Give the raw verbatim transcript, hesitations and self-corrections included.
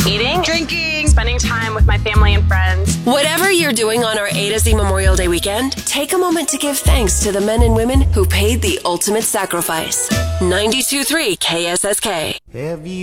eating, drinking, spending time with my family and friends. Whatever you're doing on our A to Z Memorial Day weekend, take a moment to give thanks to the men and women who paid the ultimate sacrifice. ninety-two point three K S S K. Have you